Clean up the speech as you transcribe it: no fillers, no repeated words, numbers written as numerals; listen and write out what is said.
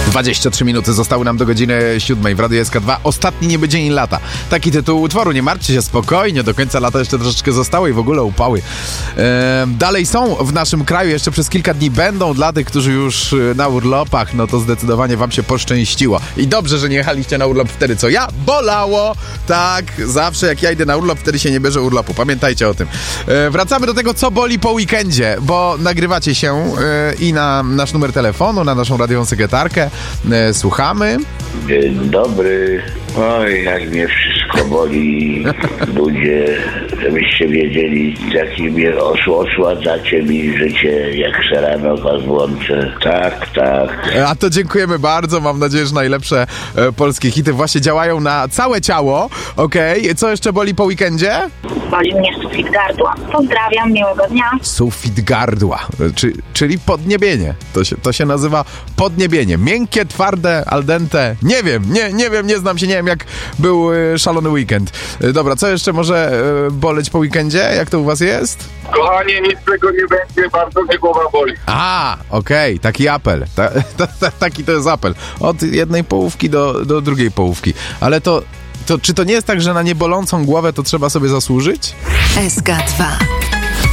23 minuty zostały nam do godziny 7 w Radiu SK2. Ostatni niby dzień lata. Taki tytuł utworu. Nie martwcie się, spokojnie. Do końca lata jeszcze troszeczkę zostało i w ogóle upały. Dalej są w naszym kraju. Jeszcze przez kilka dni będą dla tych, którzy już na urlopach. No to zdecydowanie wam się poszczęściło. I dobrze, że nie jechaliście na urlop wtedy, co ja. Bolało! Tak, zawsze jak ja idę na urlop, wtedy się nie bierze urlopu. Pamiętajcie o tym. Wracamy do tego, co boli po weekendzie, bo nagrywacie się i na nasz numer telefonu, na naszą radiową sekretarkę. Słuchamy. Dzień dobry. Oj, jak mnie wszystko boli, ludzie, żebyście wiedzieli, jakie mnie osładzacie mi życie, jak se rano was włączę. Tak. A to dziękujemy bardzo, mam nadzieję, że najlepsze polskie hity właśnie działają na całe ciało. Okej, co jeszcze boli po weekendzie? Boli mnie sufit gardła. Pozdrawiam, miłego dnia. Sufit gardła, czyli podniebienie. To się nazywa podniebienie. Miękkie, twarde, al dente. Nie wiem, nie znam się, nie wiem jak był szalony weekend. Dobra, co jeszcze może boleć po weekendzie? Jak to u was jest? Kochanie, nic tego nie będzie, bardzo mnie głowa boli. Okej, taki apel. Taki to jest apel. Od jednej połówki do drugiej połówki. Ale to czy to nie jest tak, że na niebolącą głowę to trzeba sobie zasłużyć? SK2